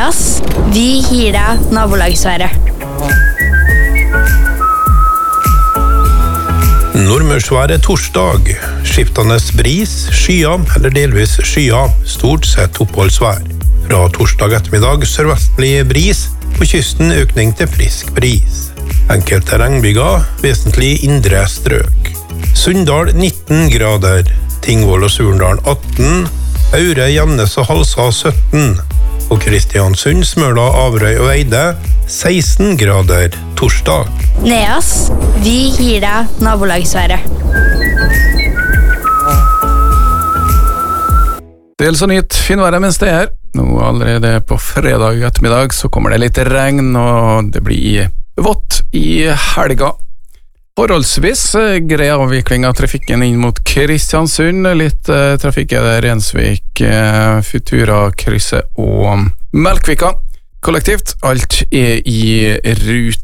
Neas, vi gir deg nabolagsværet. Nordmørsværet torsdag. Skiftende bris, skyer eller delvis skyer, stort sett oppholdsvær. Fra torsdag ettermiddag sørvestlig bris, på kysten økning til frisk bris. Enkelte regnbyger, vesentlig indre strøk. Sunndal 19 grader, Tingvoll og Surndal 18, Aure, Gjemnes og Halsa 17, og Kristiansund, Smøla, Averøy og Eide 16 grader torsdag. Neas, vi gir deg nabolagsværet. Dels og nytt finværet mens det er. Nå allerede på fredag ettermiddag så kommer det litt regn, og det blir vått i helga. Forholdsvis grei avvikling av trafikken inn mot Kristiansund. Litt trafikk er det Rensvik, Futura-krysset og Melkvika. Kollektivt, alt er i rute.